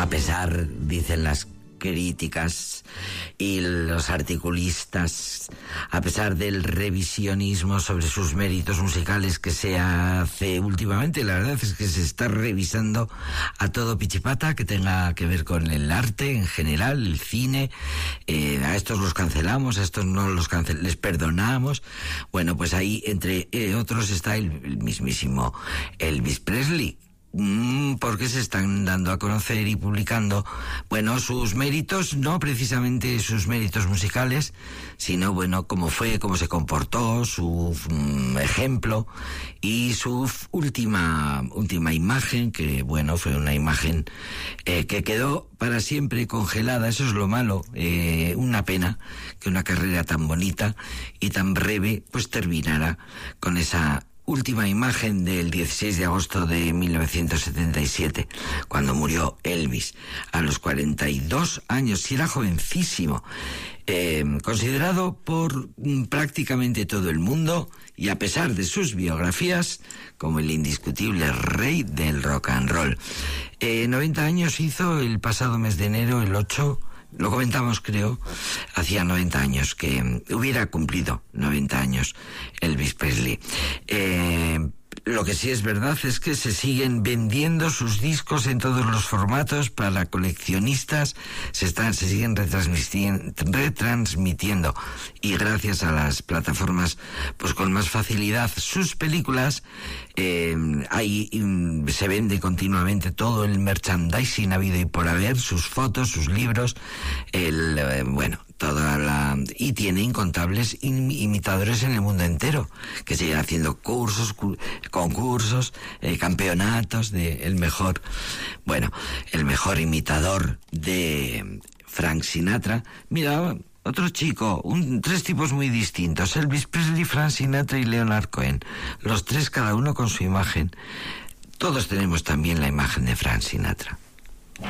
A pesar, dicen las críticas y los articulistas, a pesar del revisionismo sobre sus méritos musicales que se hace últimamente, la verdad es que se está revisando a todo pichipata que tenga que ver con el arte en general, el cine. A estos los cancelamos, a estos no los les perdonamos. Bueno, pues ahí entre otros está el mismísimo Elvis Presley. ¿Por qué se están dando a conocer y publicando? Bueno, sus méritos, no precisamente sus méritos musicales, sino, bueno, cómo fue, cómo se comportó, su ejemplo y su última imagen, que, bueno, fue una imagen que quedó para siempre congelada. Eso es lo malo. Una pena que una carrera tan bonita y tan breve, pues terminara con esa última imagen del 16 de agosto de 1977, cuando murió Elvis, a los 42 años, y era jovencísimo, considerado por prácticamente todo el mundo, y a pesar de sus biografías, como el indiscutible rey del rock and roll. 90 años hizo el pasado mes de enero, el 8... Lo comentamos, creo, hacía 90 años que hubiera cumplido 90 años Elvis Presley. Lo que sí es verdad es que se siguen vendiendo sus discos en todos los formatos para coleccionistas, se siguen retransmitiendo, y gracias a las plataformas, pues con más facilidad sus películas. Ahí se vende continuamente todo el merchandising habido y por haber, sus fotos, sus libros, y tiene incontables imitadores en el mundo entero, que siguen haciendo cursos, concursos, campeonatos de el mejor imitador de Frank Sinatra. Mira, otro chico, tres tipos muy distintos: Elvis Presley, Frank Sinatra y Leonard Cohen. Los tres, cada uno con su imagen. Todos tenemos también la imagen de Frank Sinatra.